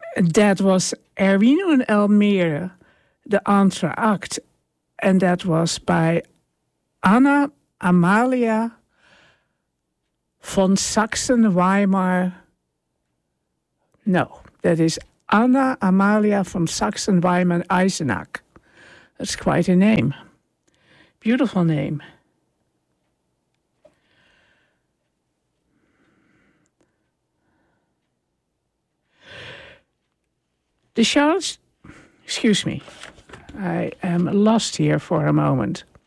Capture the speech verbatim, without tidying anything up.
That was Erwin and Elmire, the entr'acte. And that was by Anna Amalia von Sachsen-Weimar. No, that is Anna Amalia von Sachsen-Weimar-Eisenach. That's quite a name. Beautiful name. The Charles, excuse me, I am lost here for a moment.